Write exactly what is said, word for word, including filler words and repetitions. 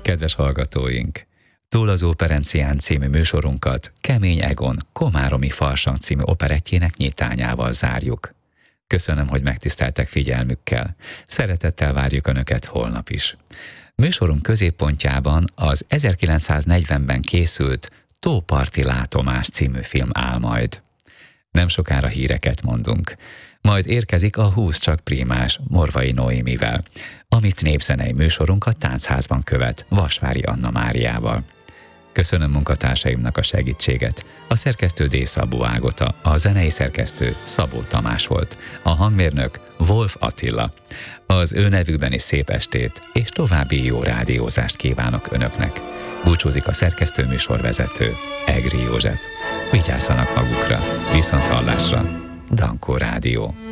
Kedves hallgatóink! Túl az Operencián című műsorunkat Kemény Egon Komáromi Farsang című operettjének nyitányával zárjuk. Köszönöm, hogy megtiszteltek figyelmükkel. Szeretettel várjuk Önöket holnap is. Műsorunk középpontjában az ezerkilencszáznegyvenben készült Tóparti látomás című film áll majd. Nem sokára híreket mondunk. Majd érkezik a húsz csak prímás Morvai Noémivel, amit népzenei műsorunk a Táncházban követ Vasvári Anna Máriával. Köszönöm munkatársaimnak a segítséget. A szerkesztő D. Szabó Ágota, a zenei szerkesztő Szabó Tamás volt, a hangmérnök Wolf Attila. Az ő nevükben is szép estét és további jó rádiózást kívánok Önöknek. Búcsúzik a szerkesztő műsorvezető Egri József. Vigyázzanak magukra, viszont hallásra. Dankó Rádió.